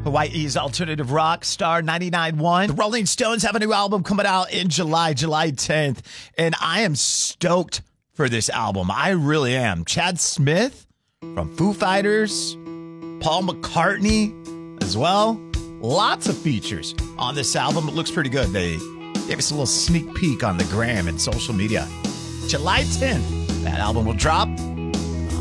Hawaii's alternative rock star 99.1. The Rolling Stones have a new album coming out in July 10th. And I am stoked for this album. I really am. Chad Smith from Foo Fighters, Paul McCartney as well. Lots of features on this album. It looks pretty good. They gave us a little sneak peek on the gram and social media. July 10th, that album will drop.